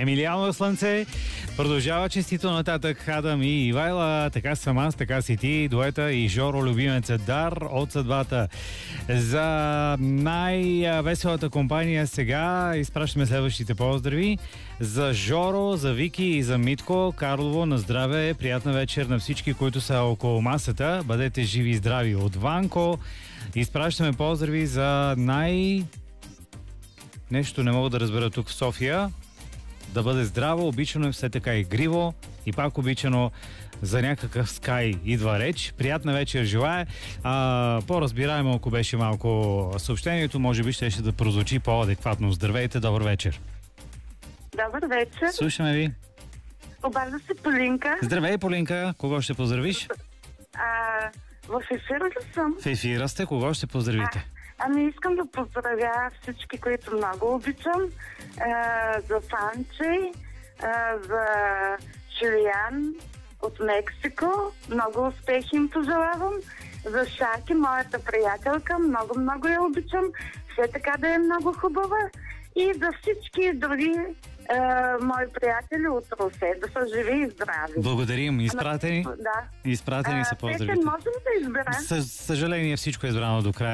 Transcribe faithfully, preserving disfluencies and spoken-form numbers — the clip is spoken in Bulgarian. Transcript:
Емилиано Слънце. Продължава честито нататък Адам и Ивайла. Така съм аз, така си ти. Дуета и Жоро, любимеца дар от съдбата. За най-веселата компания сега изпращаме следващите поздрави. За Жоро, за Вики и за Митко. Карлово, на здраве. Приятна вечер на всички, които са около масата. Бъдете живи и здрави. От Ванко изпращаме поздрави за най... Нещо не мога да разбера тук в София. Да бъде здраво, обичано е все така игриво и пак обичано за някакъв скай идва реч. Приятна вечер желая. А, по-разбираемо, ако беше малко съобщението, може би ще, ще да прозвучи по-адекватно. Здравейте, добър вечер. Добър вечер. Слушаме ви. Обажда се Полинка. Здравей, Полинка. Кого ще поздравиш? А, в ефира ли съм? В ефира сте. Кого ще поздравите? А, ами искам да поздравя всички, които много обичам. А, за Фанчей, а, за Шилиян от Мексико. Много успехи им пожелавам. За Шаки, моята приятелка. Много-много я обичам. Все така да е много хубава. И за всички други е, мои приятели от Русе, да са живи и здрави. Благодарим. Изпратени? Да. Изпратени са поздравите. Песен можем да изберем? Със съжаление всичко е избрано до края.